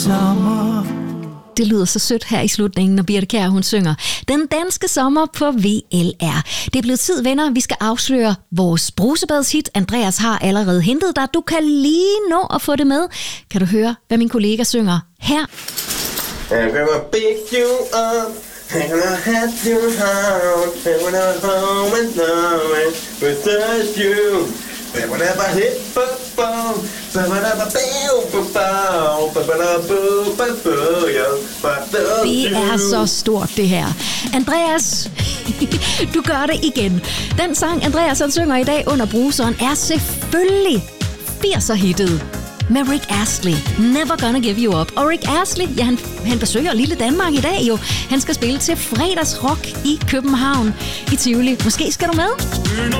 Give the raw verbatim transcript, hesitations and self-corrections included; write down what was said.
Sommer. Det lyder så sødt her i slutningen, når Birthe Kjær, hun synger Den danske sommer på V L R. Det er blevet tid, venner. Vi skal afsløre vores brusebadshit. Andreas har allerede hentet dig. Du kan lige nå at få det med. Kan du høre, hvad min kollega synger her? I'm gonna pick you up, I'm gonna have you home, I'm gonna home and love without you. Whenever hit football, det er så stort, det her. Andreas, du gør det igen. Den sang, Andreas han synger i dag under bruseren, er selvfølgelig firser-hittet med Rick Astley. Never Gonna Give You Up. Og Rick Astley, ja, han, han besøger lille Danmark i dag jo. Han skal spille til fredagsrock i København i Tivoli. Måske skal du med?